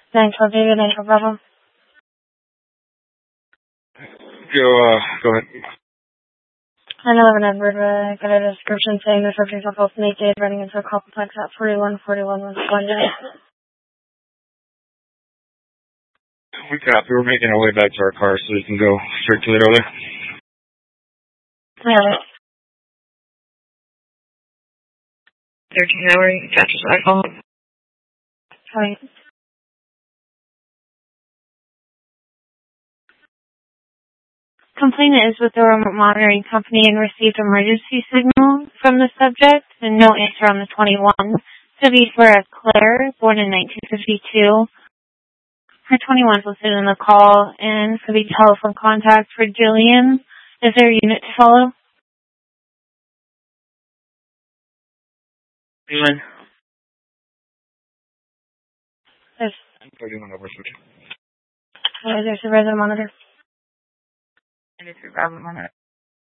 912 David, 912 Bravo. Go ahead. 911 Edward, got a description saying the subject is both naked, running into a complex at 4141 West London. We copy. We're making our way back to our car so we can go straight to it over there. Yeah. 13 hour, catch us alcohol. Right. Complainant is with the remote monitoring company and received emergency signal from the subject and no answer on the 21. To be for a Claire, born in 1952. Her 21 is listed in the call, and for the telephone contact for Jillian, is there a unit to follow? Anyone? There's 31 over switch. there's a resident monitor. And it's a Bravo monitor.